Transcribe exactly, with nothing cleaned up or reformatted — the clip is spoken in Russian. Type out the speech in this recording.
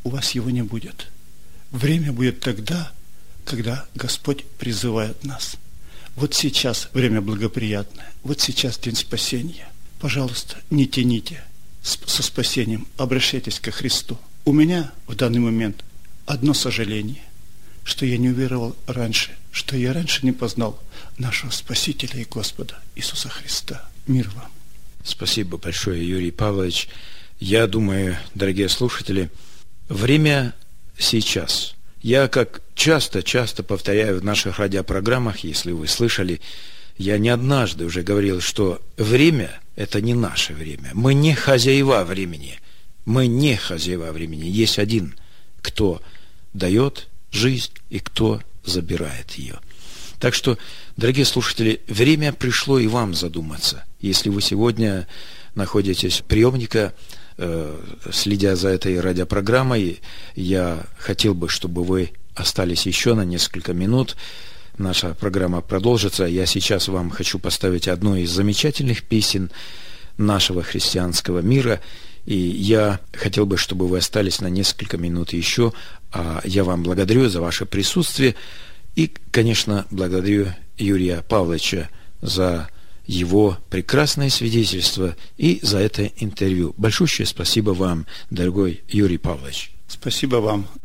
у вас его не будет. Время будет тогда, когда Господь призывает нас. Вот сейчас время благоприятное, вот сейчас день спасения. Пожалуйста, не тяните со спасением, обращайтесь ко Христу. У меня в данный момент одно сожаление, что я не уверовал раньше, что я раньше не познал нашего Спасителя и Господа Иисуса Христа. Мир вам. Спасибо большое, Юрий Павлович. Я думаю, дорогие слушатели, время сейчас. Я, как часто-часто повторяю в наших радиопрограммах, если вы слышали, я не однажды уже говорил, что время – это не наше время. Мы не хозяева времени. Мы не хозяева времени. Есть один, кто дает жизнь и кто забирает ее. Так что, дорогие слушатели, время пришло и вам задуматься. Если вы сегодня находитесь у приемника, э, следя за этой радиопрограммой, я хотел бы, чтобы вы остались еще на несколько минут. Наша программа продолжится. Я сейчас вам хочу поставить одну из замечательных песен нашего христианского мира. И я хотел бы, чтобы вы остались на несколько минут еще. А я вам благодарю за ваше присутствие. И, конечно, благодарю Юрия Павловича за его прекрасное свидетельство и за это интервью. Большущее спасибо вам, дорогой Юрий Павлович. Спасибо вам